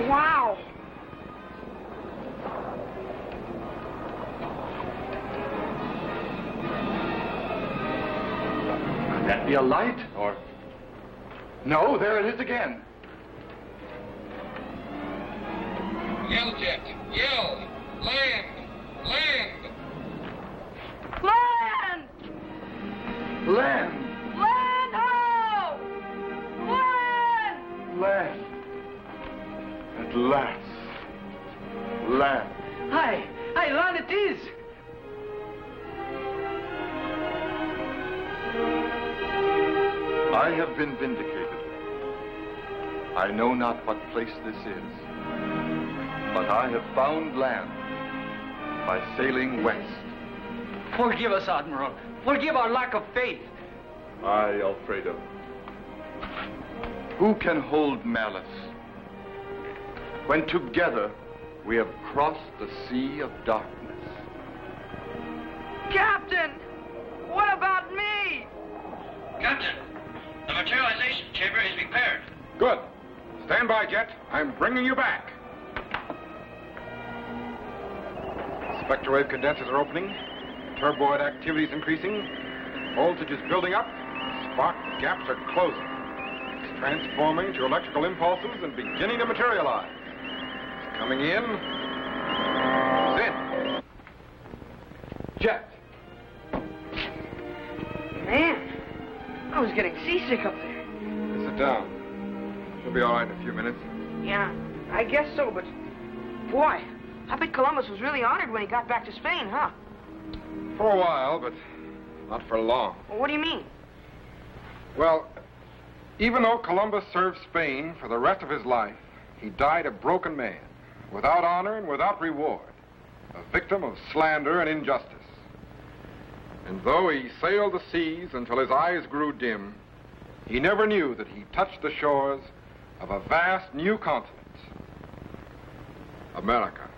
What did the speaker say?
Wow. Could that be a light, or... No, there it is again. Yell, Jet. Yell. Land. Land. Land! Land! Land ho! Land! Land. At last. Land. Aye, land it is. I have been vindicated. I know not what place this is, but I have found land by sailing west. Forgive us, Admiral. Forgive our lack of faith. Aye, Alfredo. Who can hold malice when together we have crossed the sea of darkness? Captain, what about me? Captain, the materialization chamber is repaired. Good. Stand by, Jet. I'm bringing you back. Spectre wave condensers are opening. Turboid activity is increasing. Voltage is building up. Spark gaps are closing. It's transforming to electrical impulses and beginning to materialize. It's coming in. It's in. Jet. Man, I was getting seasick up there. Sit down. You'll be all right in a few minutes. Yeah, I guess so, but... Boy, I bet Columbus was really honored when he got back to Spain, huh? For a while, but not for long. Well, what do you mean? Well, even though Columbus served Spain for the rest of his life, he died a broken man, without honor and without reward, a victim of slander and injustice. And though he sailed the seas until his eyes grew dim, he never knew that he touched the shores of a vast new continent, America.